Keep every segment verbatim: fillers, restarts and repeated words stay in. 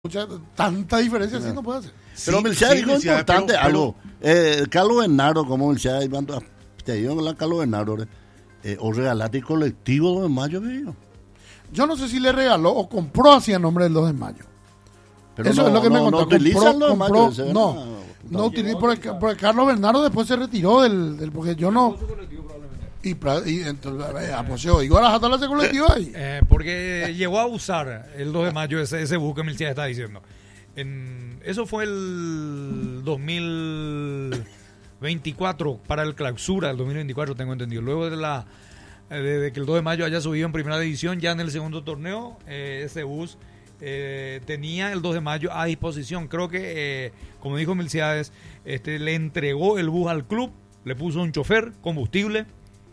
mucha, tanta diferencia así no puede hacer. Pero Sí, Milciades sí, dijo Milciades, importante pero- algo. Eh, Carlos Bernardo, como Milciades, te digo la Carlos Bernardo, eh, o regalate el colectivo dos de mayo, veo. Yo no sé si le regaló o compró hacia nombre del dos de mayo. Pero Eso no, es lo que me no, contó. no utiliza Compró- el dos de mayo compró- ese, no, ¿verdad? no utiliza, porque, porque Carlos Bernardo después se retiró del, del porque yo no. Y, pra- y entonces, eh, ah, pues yo, igual a jatar ese colectivo ahí. Eh, porque llegó a usar el dos de mayo ese, ese bus que Milciades está diciendo. En, eso fue el dos mil veinticuatro, para el clausura del dos mil veinticuatro, tengo entendido. Luego de la de, de que el dos de mayo haya subido en primera división, ya en el segundo torneo, eh, ese bus eh, tenía el dos de mayo a disposición. Creo que, eh, como dijo Milciades, este, le entregó el bus al club, le puso un chofer, combustible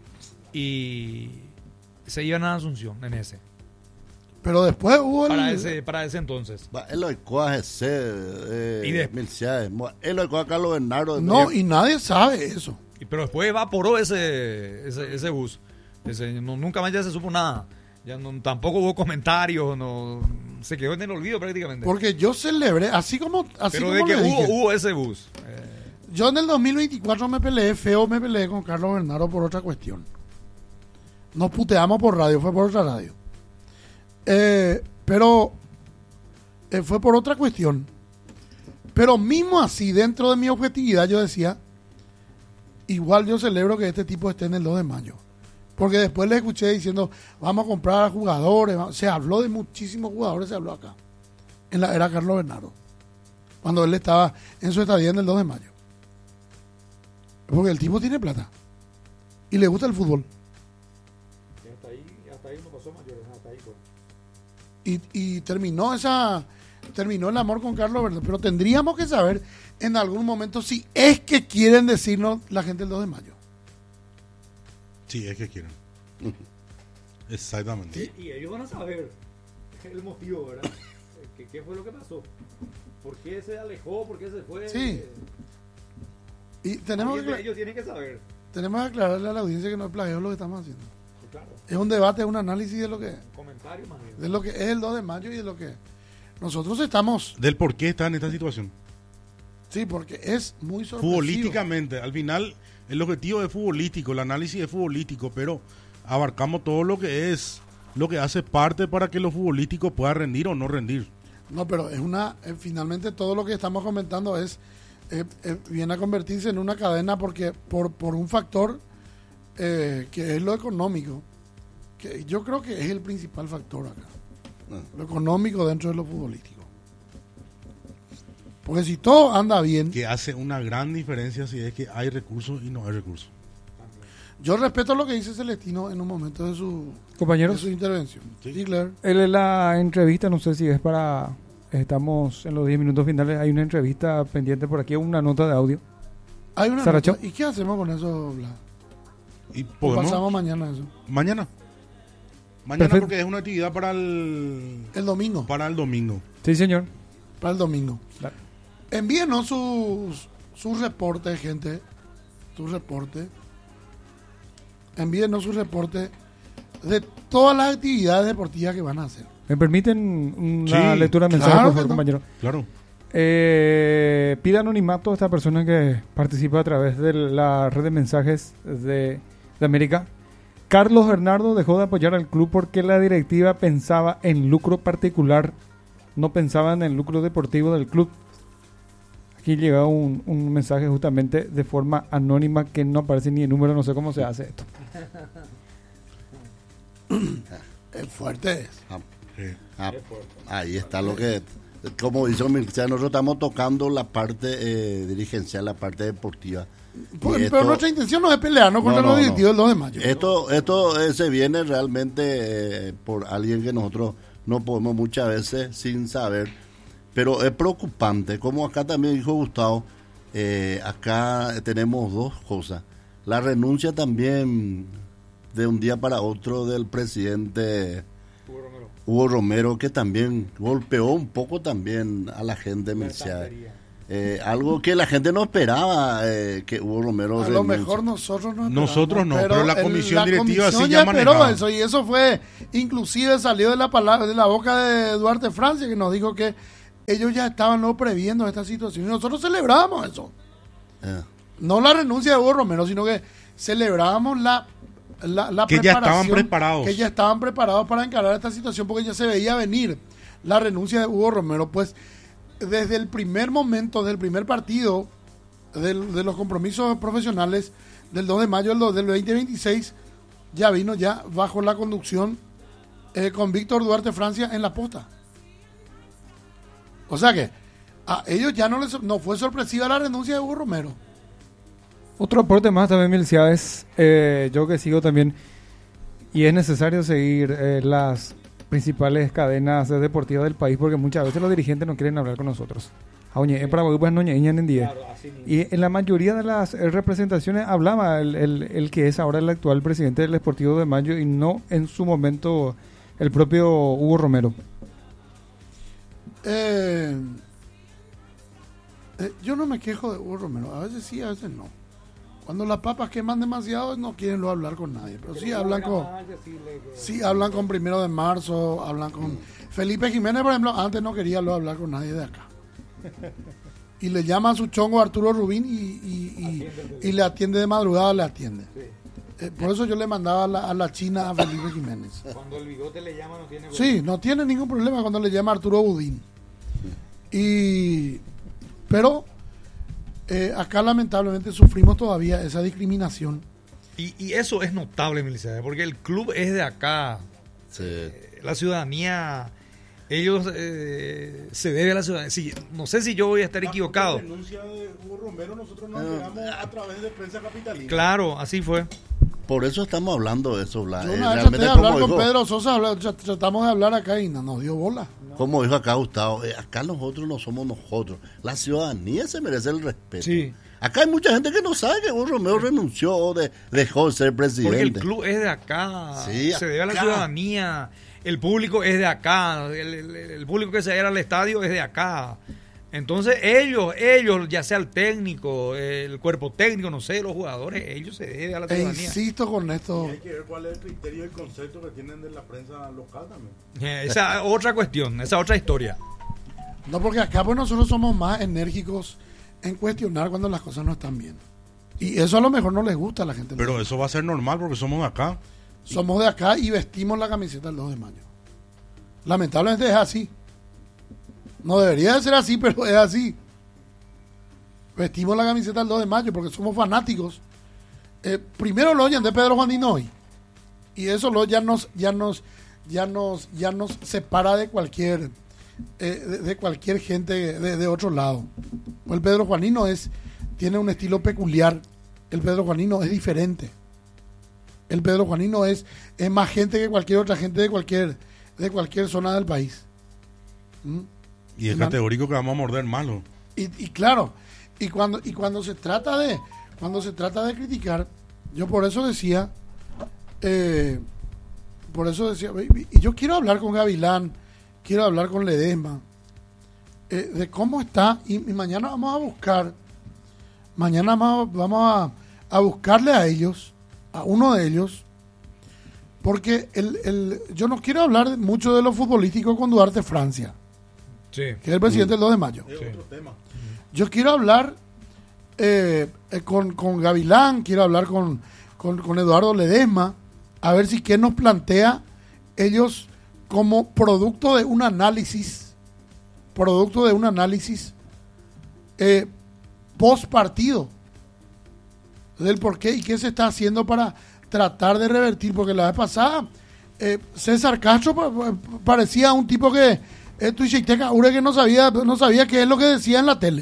y se iban a Asunción en ese. Pero después hubo el. Para ese, para ese entonces. Va, él lo coge ese, eh, Y de- Milciades, él lo coge a Carlos Bernardo. No, y nadie sabe eso. Y- Pero después evaporó ese, ese, ese bus. Ese, no, nunca más ya se supo nada. Ya no, tampoco hubo comentarios, no, se quedó en el olvido prácticamente. Porque yo celebré, así como. Así Pero como de que le hubo, dije, hubo ese bus. Eh, yo en el dos mil veinticuatro me peleé, feo me peleé con Carlos Bernardo por otra cuestión. Nos puteamos por radio, fue por otra radio. Eh, pero eh, fue por otra cuestión. Pero mismo así, dentro de mi objetividad, yo decía, igual yo celebro que este tipo esté en el dos de mayo. Porque después le escuché diciendo, vamos a comprar a jugadores. va- Se habló de muchísimos jugadores, se habló acá. En la era Carlos Bernardo. Cuando él estaba en su estadía en el dos de mayo. Porque el tipo tiene plata. Y le gusta el fútbol. hasta ahí, hasta ahí no pasó mayores, hasta ahí fue. Y, y terminó esa terminó el amor con Carlos Bernardo. Pero tendríamos que saber en algún momento si es que quieren decirnos la gente el dos de mayo. Sí, es que quieren. Exactamente. Y ellos van a saber el motivo, ¿verdad? ¿Qué, qué fue lo que pasó? ¿Por qué se alejó? ¿Por qué se fue? Sí. Y tenemos que, Ellos tienen que saber. tenemos que aclararle a la audiencia que no es plagio lo que estamos haciendo. Claro, Es un debate, es un análisis de lo que comentario más bien. de lo que es el dos de mayo y de lo que nosotros estamos. Del por qué está en esta situación. Sí, porque es muy sorpresivo. Futbolísticamente, al final, el objetivo es futbolístico, el análisis es futbolístico, pero abarcamos todo lo que es, lo que hace parte para que lo futbolístico pueda rendir o no rendir. No, pero es una. eh, finalmente todo lo que estamos comentando es. eh, eh, viene a convertirse en una cadena porque por, por un factor eh, que es lo económico. Que yo creo que es el principal factor acá. Lo económico dentro de lo futbolístico. Porque si todo anda bien. Que hace una gran diferencia si es que hay recursos y no hay recursos. Yo respeto lo que dice Celestino en un momento de su, de Compañeros, su intervención. Sí. Sí, Claire. él en la entrevista, no sé si es para... Estamos en los diez minutos finales, hay una entrevista pendiente por aquí, una nota de audio. Hay una Saracho. nota. ¿Y qué hacemos con eso, Blas? Y ¿O podemos pasamos mañana eso? mañana. Mañana Perfecto. porque es una actividad para el El domingo. para el domingo. Sí, señor. Para el domingo. Dale. Envíenos sus sus reportes, gente. Sus reportes. Envíenos sus reportes de todas las actividades deportivas que van a hacer. ¿Me permiten una Sí, lectura de mensaje, claro por favor, que no. compañero? Claro. Eh, pida anonimato a esta persona que participa a través de la red de mensajes de, de América. Carlos Bernardo dejó de apoyar al club porque la directiva pensaba en lucro particular, no pensaba en el lucro deportivo del club. Aquí llega un, un mensaje justamente de forma anónima que no aparece ni el número, no sé cómo se hace esto. Es fuerte. Es. Ah, Sí. ah, ahí está lo que, como dice Milciades, nosotros estamos tocando la parte eh, dirigencial, la parte deportiva. Pues, Y pero esto- nuestra intención no es pelearnos contra No, los no, directivos no. del dos de mayo. Esto, esto eh, se viene realmente eh, por alguien que nosotros no podemos muchas veces sin saber, pero es preocupante, como acá también dijo Gustavo, eh, acá tenemos dos cosas. La renuncia también de un día para otro del presidente Hugo Romero, que también golpeó un poco también a la gente de Milciades. Eh, algo que la gente no esperaba, eh, que Hugo Romero A lo renuncie. mejor nosotros no Nosotros esperamos, no, pero la el- comisión directiva comisión sí ya ya esperó manejaba. eso, y eso fue, inclusive salió de la palabra, de la boca de Duarte Francia, que nos dijo que ellos ya estaban no previendo esta situación y nosotros celebrábamos eso. Eh. No la renuncia de Hugo Romero, sino que celebrábamos la, la, la Que ya estaban preparación, preparados. que ya estaban preparados para encarar esta situación porque ya se veía venir la renuncia de Hugo Romero. Pues desde el primer momento, desde el primer partido del, de los compromisos profesionales del dos de mayo del, del veinte veintiséis, ya vino ya bajo la conducción eh, con Víctor Duarte Francia en la posta. O sea que a ellos ya no les no fue sorpresiva la renuncia de Hugo Romero. Otro aporte más también, Milcia, es eh, yo que sigo también, y es necesario seguir eh, las principales cadenas deportivas del país porque muchas veces los dirigentes no quieren hablar con nosotros. Aunque en Paraguay pues no ñeñan en día. Y en la mayoría de las eh, representaciones hablaba el, el, el que es ahora el actual presidente del Sportivo de Mayo y no en su momento el propio Hugo Romero. Eh, eh, yo no me quejo de Hugo Romero, a veces sí, a veces no. Cuando las papas queman demasiado no quieren lo hablar con nadie, pero sí hablan con sí hablan con Primero de Marzo, hablan con Felipe Jiménez, por ejemplo, antes no quería lo hablar con nadie de acá. Y le llama a su chongo Arturo Rubín y, y, y, y le atiende de madrugada, le atiende. Eh, por eso yo le mandaba a la, a la China a Felipe Jiménez. Cuando el bigote le llama no tiene Sí, no tiene ningún problema cuando le llama Arturo Budín. Y pero eh, acá lamentablemente sufrimos todavía esa discriminación. Y, y eso es notable, Melissa, porque el club es de acá. Sí. Eh, la ciudadanía, ellos eh, se debe a la ciudadanía. Sí, no sé si yo voy a estar equivocado. La renuncia de Hugo Romero nosotros nos enteramos a través de prensa capitalina. Claro, así fue. Por eso estamos hablando de eso, Blas. Yo Eh, una vez realmente, traté de hablar como con dijo, Pedro Sosa, habla- trat- tratamos de hablar acá y no nos dio bola. como dijo acá Gustavo, eh, acá nosotros no somos nosotros. La ciudadanía se merece el respeto. Sí. Acá hay mucha gente que no sabe que Hugo Romero renunció o de- dejó de ser presidente. Porque el club es de acá, Sí, se debe a la acá. ciudadanía, el público es de acá, el, el- el público que se va al estadio es de acá. Entonces ellos, ellos, ya sea el técnico, el cuerpo técnico, no sé, los jugadores, ellos se deben a la E ciudadanía. insisto con esto. Y hay que ver cuál es el criterio y el concepto que tienen de la prensa local también. Eh, Esa otra cuestión, esa otra historia. No, porque acá pues nosotros somos más enérgicos en cuestionar cuando las cosas no están bien. Y eso a lo mejor no les gusta a la gente. Pero eso va a ser normal porque somos de acá. Somos de acá y vestimos la camiseta el dos de mayo. Lamentablemente es así. No debería de ser así, pero es así. Vestimos la camiseta el dos de mayo porque somos fanáticos. Eh, primero lo oyen de Pedro Juan Dinoy. Y eso lo ya nos, ya nos, ya nos, ya nos separa de cualquier, eh, de, de cualquier gente de, de otro lado. El Pedro Juanino es, tiene un estilo peculiar. El Pedro Juanino es diferente. El Pedro Juanino es, es más gente que cualquier otra gente de cualquier, de cualquier zona del país. ¿Mm? Y es Man- categórico que vamos a morder malo. Y, y claro, y cuando, y cuando se trata de, cuando se trata de criticar, yo por eso decía, eh, por eso decía, y y yo quiero hablar con Gavilán, quiero hablar con Ledesma, eh, de cómo está, y, y mañana vamos a buscar, mañana vamos, vamos a, a buscarle a ellos, a uno de ellos, porque el, el, yo no quiero hablar mucho de lo futbolístico con Duarte Francia, Sí. que es el presidente del dos de mayo. Es otro tema. Yo quiero hablar eh, eh, con, con Gavilán, quiero hablar con, con, con Eduardo Ledesma, a ver si qué nos plantea ellos como producto de un análisis, producto de un análisis eh, post partido del por qué y qué se está haciendo para tratar de revertir, porque la vez pasada eh, César Castro pa- pa- parecía un tipo que esto y Cheiteca, Ure que no sabía, no sabía qué es lo que decía en la tele.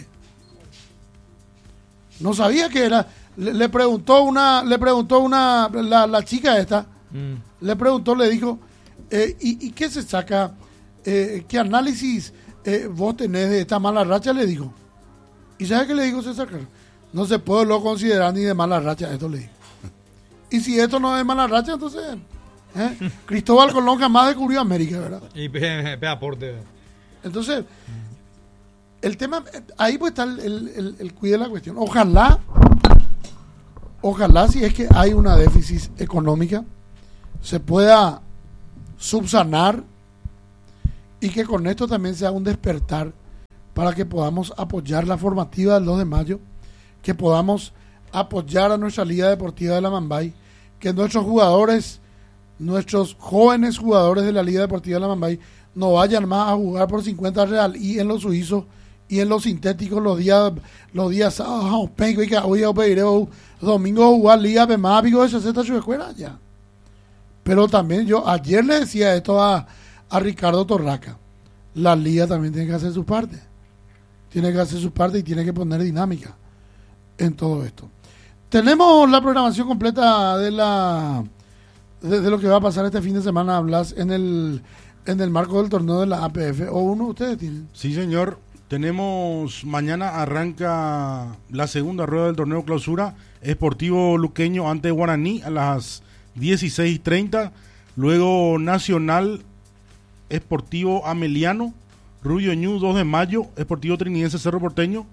No sabía qué era. Le, le preguntó una, le preguntó una, la, la chica esta, Mm. le preguntó, le dijo, eh, ¿y, ¿y qué se saca? Eh, ¿Qué análisis eh, vos tenés de esta mala racha? Le dijo. ¿Y sabe qué le dijo César Castro? No se puede lo considerar ni de mala racha, esto le dijo. Y si esto no es mala racha, entonces ¿eh? Cristóbal Colón jamás descubrió América, ¿verdad? Y pe, pe aporte. Entonces, el tema, ahí pues está el, el, el, el cuide de la cuestión. Ojalá, ojalá si es que hay una déficit económica, se pueda subsanar y que con esto también sea un despertar para que podamos apoyar la formativa del dos de mayo, que podamos apoyar a nuestra Liga Deportiva de la Mambay, que nuestros jugadores, nuestros jóvenes jugadores de la Liga Deportiva de la Mambay no vayan más a jugar por cincuenta real y en los suizos y en los sintéticos los días los días sábados y que hoy los domingos jugar Liga de más pico de sesenta su escuela ya. Pero también yo ayer le decía esto a, a Ricardo Torraca, la Liga también tiene que hacer su parte, tiene que hacer su parte y tiene que poner dinámica en todo esto. Tenemos la programación completa de la de, de lo que va a pasar este fin de semana, Blas, en el en el marco del torneo de la A P F. ¿O uno ustedes tienen? Sí, señor. Tenemos, mañana arranca la segunda rueda del torneo clausura, Sportivo Luqueño ante Guaraní a las dieciséis treinta. Luego Nacional, Sportivo Ameliano, Rubio Ñu dos de mayo, Sportivo Trinidense Cerro Porteño.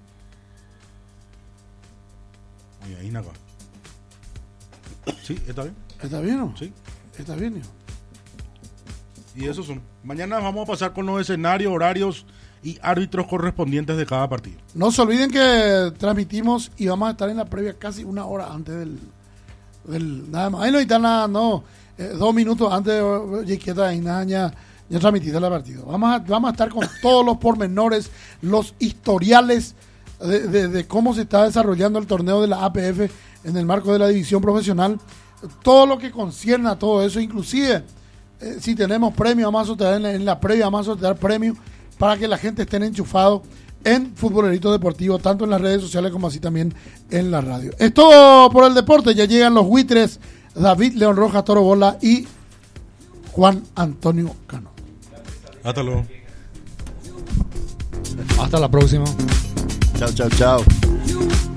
Ahí, ahí, nada. Sí, ¿está bien? ¿Está bien o? Sí. Está bien, hijo. Y esos son. Mañana vamos a pasar con los escenarios, horarios y árbitros correspondientes de cada partido. No se olviden que transmitimos y vamos a estar en la previa casi una hora antes del, del nada más. Ahí no está nada, no, eh, dos minutos antes de quieta y nada, ya, ya transmitiste la partida. Vamos a, vamos a estar con todos los pormenores, los historiales de, de, de cómo se está desarrollando el torneo de la A P F en el marco de la división profesional, todo lo que concierne a todo eso, inclusive eh, si tenemos premio, vamos a sortear en la, en la previa, vamos a sortear premio para que la gente esté enchufado en Futbolerito Deportivo, tanto en las redes sociales como así también en la radio. Es todo por el deporte, ya llegan los buitres David León Rojas, Toro Bola y Juan Antonio Cano. Hasta luego. Hasta la próxima. Chao, chao, chao.